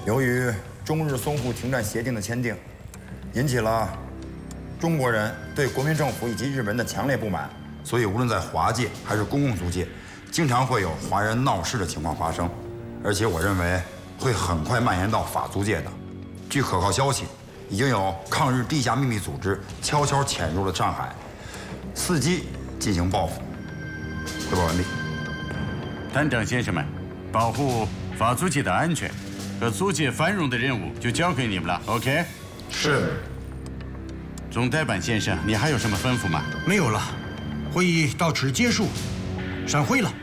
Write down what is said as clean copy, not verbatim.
由于中日淞沪停战协定的签订，引起了中国人对国民政府以及日本人的强烈不满，所以无论在华界还是公共租界，经常会有华人闹事的情况发生，而且我认为会很快蔓延到法租界的。据可靠消息，已经有抗日地下秘密组织悄悄潜入了上海，伺机进行报复。汇报完毕。 团长先生们，保护法租界的安全和租界繁荣的任务就交给你们了 ，OK？ 是。 总代办先生，你还有什么吩咐吗？ 没有了，会议到此结束，散会了。